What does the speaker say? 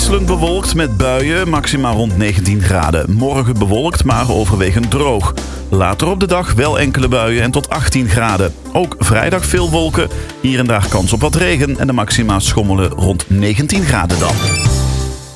wisselend bewolkt met buien, maxima rond 19 graden. Morgen bewolkt, maar overwegend droog. Later op de dag wel enkele buien en tot 18 graden. Ook vrijdag veel wolken, hier en daar kans op wat regen en de maxima schommelen rond 19 graden dan.